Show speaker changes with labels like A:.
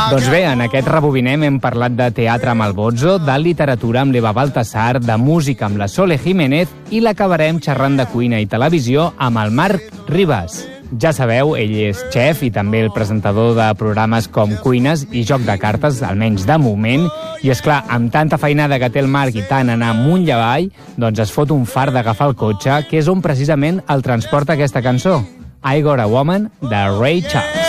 A: Doncs bé, en aquest Rebobinem hem parlat de teatre amb el Bozzo, de literatura amb l'Eva Baltasar, de música amb la Sole Jiménez i l'acabarem xerrant de cuina i televisió amb el Marc Ribas. Ja sabeu, ell és xef i també el presentador de programes com Cuines i Joc de Cartes, almenys de moment, i és clar, amb tanta feinada que té el Marc i tant anar amunt i avall, doncs es fot un fart d'agafar el cotxe, que és on precisament el transporta aquesta cançó, I Got a Woman, de Ray Charles.